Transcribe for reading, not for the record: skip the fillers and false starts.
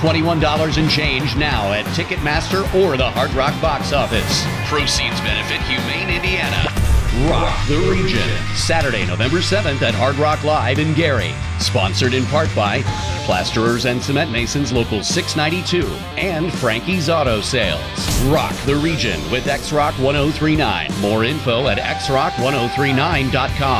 $21 and change now at Ticketmaster or the Hard Rock box office. Proceeds benefit Humane Indiana. Rock the Region. Saturday, November 7th at Hard Rock Live in Gary. Sponsored in part by Plasterers and Cement Masons Local 692 and Frankie's Auto Sales. Rock the Region with X-Rock 1039. More info at xrock1039.com.